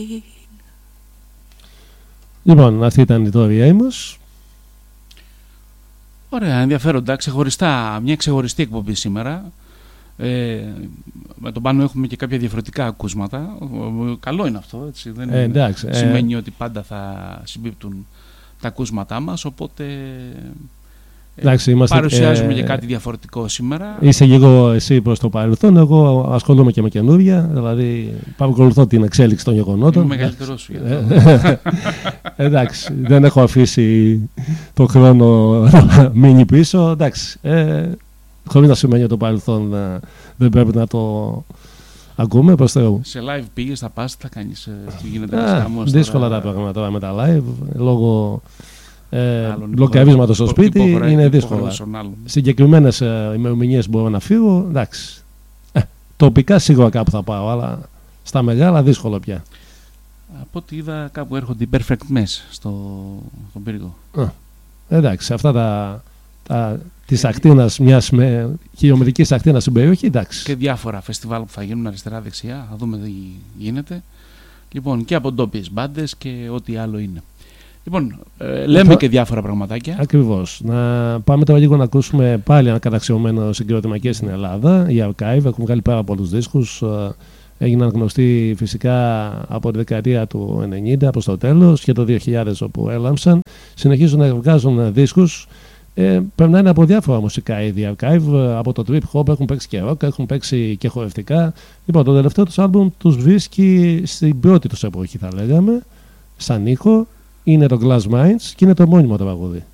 Λοιπόν, αυτή ήταν η Tori Amos. Ωραία, ενδιαφέροντα, μια ξεχωριστή εκπομπή σήμερα. Με τον Πάνο έχουμε και κάποια διαφορετικά ακούσματα. Καλό είναι αυτό, έτσι. Δεν σημαίνει ότι πάντα θα συμπίπτουν τα ακούσματά μας, οπότε παρουσιάζουμε και κάτι διαφορετικό σήμερα. Είσαι λίγο εσύ προς το παρελθόν, εγώ ασχολούμαι και με καινούργια, δηλαδή παρακολουθώ την εξέλιξη των γεγονότων. Είμαι μεγαλύτερός σου για εντάξει, δεν έχω αφήσει το χρόνο να μείνει πίσω, εντάξει. Χωρίς να σημαίνει το παρελθόν δεν πρέπει να το ακούμε προς Θεού. Σε live πήγες, θα πας, θα κάνεις, τι γίνεται. Δύσκολα τα πράγματα τώρα με τα live, λόγω μπλοκαρίσματος στο σπίτι είναι δύσκολα. Συγκεκριμένες ημερομηνίες μπορώ να φύγω, εντάξει. Τοπικά σίγουρα κάπου θα πάω, αλλά στα μεγάλα δύσκολο πια. Από ό,τι είδα κάπου έρχονται οι Perfect Mess στον πύργο. Εντάξει, αυτά της ακτίνας, μιας χιλιομετρικής ακτίνας στην περιοχή, εντάξει. Και διάφορα φεστιβάλ που θα γίνουν αριστερά-δεξιά, θα δούμε τι γίνεται. Λοιπόν, και από ντόπιες μπάντες και ό,τι άλλο είναι. Λοιπόν, λέμε και διάφορα πραγματάκια. Ακριβώς. Να πάμε τώρα λίγο να ακούσουμε πάλι ένα καταξιωμένο συγκρότημα και στην Ελλάδα. Οι Archive έχουν βγάλει πάρα πολλούς δίσκους. Έγιναν γνωστοί φυσικά από τη δεκαετία του 90 προς το τέλος και το 2000 όπου έλαμψαν. Συνεχίζουν να βγάζουν δίσκους. Περνάνε από διάφορα μουσικά είδη. Archive, από το trip hop έχουν παίξει και rock, έχουν παίξει και χορευτικά. Λοιπόν, το τελευταίο τους άλμπουμ τους βρίσκει στην πρώτη τους εποχή, θα λέγαμε, σαν ήχο. Είναι το Glass Minds και είναι το μόνιμο τραγούδι.